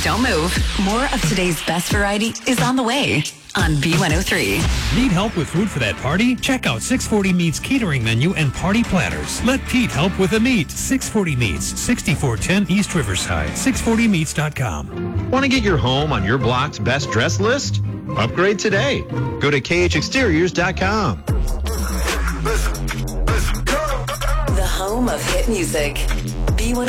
Don't move. More of today's best variety is on the way on B103. Need help with food for that party? Check out 640 Meats catering menu and party platters. Let Pete help with the meat. 640 Meats, 6410 East Riverside. 640meats.com. Want to get your home on your block's best dress list? Upgrade today. Go to khexteriors.com. The home of hit music. B103.